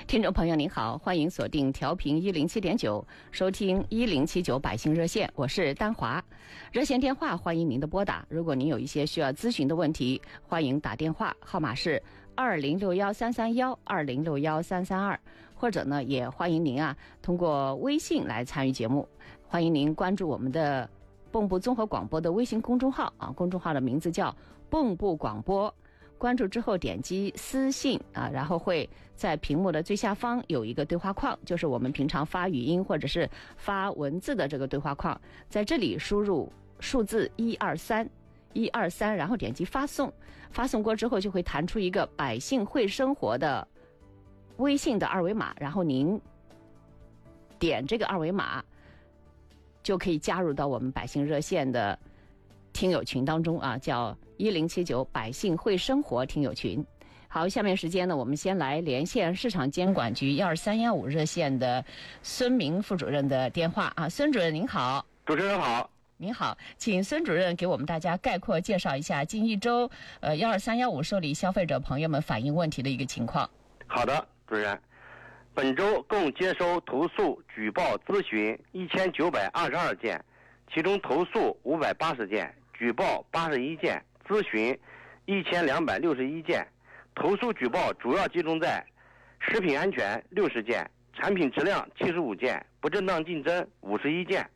听众朋友您好，欢迎锁定调频107.9，收听1079百姓热线，我是丹华。热线电话欢迎您的拨打，如果您有一些需要咨询的问题，欢迎打电话，号码是20613312061332，或者呢也欢迎您通过微信来参与节目。欢迎您关注我们的蚌埠综合广播的微信公众号公众号的名字叫蚌埠广播。关注之后点击私信然后会在屏幕的最下方有一个对话框，就是我们平常发语音或者是发文字的这个对话框，在这里输入数字123，然后点击发送，发送过之后就会弹出一个百姓会生活的微信的二维码，然后您点这个二维码就可以加入到我们百姓热线的听友群当中叫1079百姓会生活听友群。好，下面时间呢，我们先来连线市场监管局12315热线的孙明副主任的电话孙主任您好。 主持人好。 您好，请孙主任给我们大家概括介绍一下近一周12315受理消费者朋友们反映问题的一个情况。 好的，主持人，本周共接收投诉、举报、咨询1922件，其中投诉580件，举报81件，咨询1261件。投诉举报主要集中在食品安全60件，产品质量75件，不正当竞争51件，